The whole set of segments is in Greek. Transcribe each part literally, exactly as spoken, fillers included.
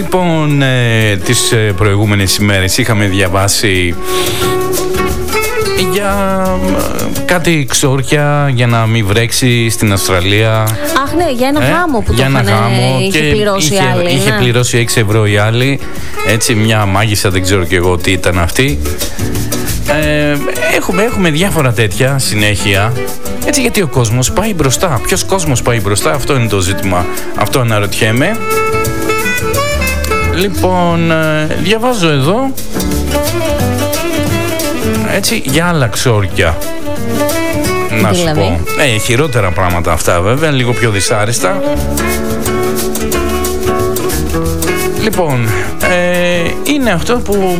Λοιπόν, ε, τις ε, προηγούμενες ημέρες είχαμε διαβάσει για ε, κάτι ξόρκια για να μην βρέξει στην Αυστραλία. Αχ ναι, για ένα ε, γάμο που για το ένα είχαν, γάμο είχε και πληρώσει είχε, άλλη. είχε ναι. πληρώσει έξι ευρώ η άλλη. Έτσι, μια μάγισσα, δεν ξέρω και εγώ τι ήταν αυτή. Ε, έχουμε, έχουμε διάφορα τέτοια συνέχεια. Έτσι, γιατί ο κόσμος πάει μπροστά. Ποιος κόσμος πάει μπροστά, αυτό είναι το ζήτημα. Αυτό αναρωτιέμαι. Λοιπόν, διαβάζω εδώ έτσι για άλλα ξόρκια. Να σου πω. Ε, χειρότερα πράγματα αυτά βέβαια, λίγο πιο δυσάρεστα. Λοιπόν, ε, είναι αυτό που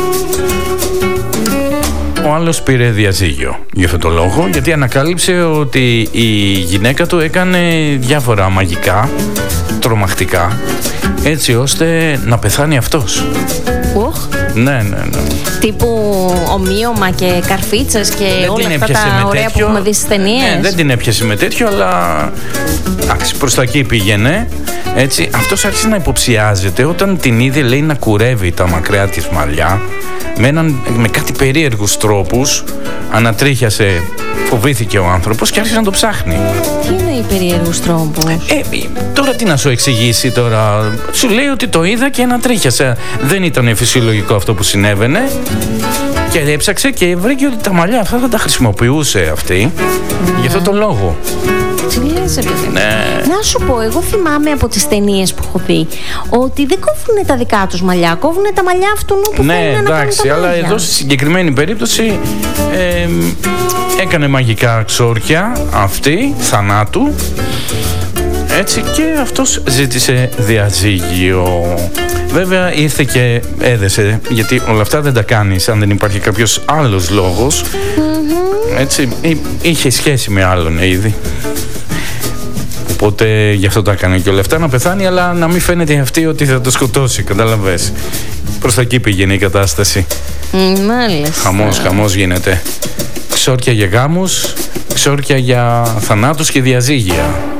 ο άλλος πήρε διαζύγιο για αυτόν τον λόγο, γιατί ανακάλυψε ότι η γυναίκα του έκανε διάφορα μαγικά, τρομακτικά, έτσι ώστε να πεθάνει αυτός. Οχ. Ναι, ναι, ναι. Τύπου ομοίωμα και καρφίτσες και δεν όλα αυτά τα ωραία τέτοιο, που έχουμε δει στις ταινίες. Ναι, δεν την έπιασε με τέτοιο, αλλά άξι, προς τα εκεί πήγαινε. Έτσι, αυτός άρχισε να υποψιάζεται όταν την είδε, λέει, να κουρεύει τα μακριά της μαλλιά με, έναν, με κάτι περίεργους τρόπους. Ανατρίχιασε, φοβήθηκε ο άνθρωπος και άρχισε να το ψάχνει. Τι είναι οι περίεργους τρόπους? Ε, τώρα τι να σου εξηγήσει τώρα. Σου λέει ότι το είδα και ανατρίχιασε. Δεν ήταν φυσιολογικό αυτό που συνέβαινε. Και έψαξε και βρήκε ότι τα μαλλιά αυτά δεν τα χρησιμοποιούσε αυτή. Mm. Γι' αυτό το λόγο. Τι λες, επειδή. Ναι. Να σου πω, εγώ θυμάμαι από τις ταινίες που έχω δει ότι δεν κόβουν τα δικά τους μαλλιά, κόβουν τα μαλλιά αυτού που ναι, θέλουν να εντάξει, κάνουν τα αλλά εδώ στη συγκεκριμένη περίπτωση ε, έκανε μαγικά ξόρκια αυτή, θανάτου. Έτσι, και αυτός ζήτησε διαζύγιο. Βέβαια ήρθε και έδεσε, γιατί όλα αυτά δεν τα κάνεις αν δεν υπάρχει κάποιος άλλος λόγος. Mm-hmm. Έτσι, είχε σχέση με άλλον ήδη. Οπότε γι' αυτό τα έκανε και όλα αυτά, να πεθάνει, αλλά να μην φαίνεται αυτή ότι θα το σκοτώσει, καταλαβες. Προς τα εκεί πήγαινε η κατάσταση. Mm, μάλιστα. Χαμός, χαμός γίνεται. Ξόρκια για γάμους, ξόρκια για θανάτους και διαζύγια.